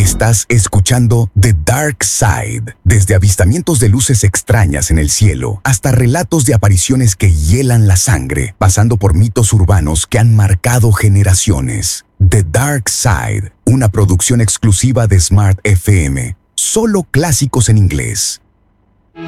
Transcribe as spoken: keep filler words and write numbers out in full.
Estás escuchando The Dark Side, desde avistamientos de luces extrañas en el cielo hasta relatos de apariciones que hielan la sangre, pasando por mitos urbanos que han marcado generaciones. The Dark Side, una producción exclusiva de Smart F M. Solo clásicos en inglés.